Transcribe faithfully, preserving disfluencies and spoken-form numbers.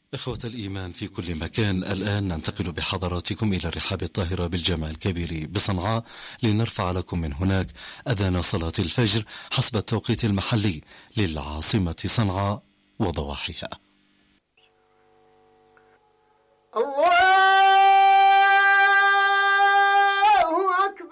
إخوة الإيمان في كل مكان، الآن ننتقل بحضراتكم إلى الرحاب الطاهرة بالجامع الكبير بصنعاء لنرفع لكم من هناك أذان صلاة الفجر حسب التوقيت المحلي للعاصمة صنعاء وضواحيها. الله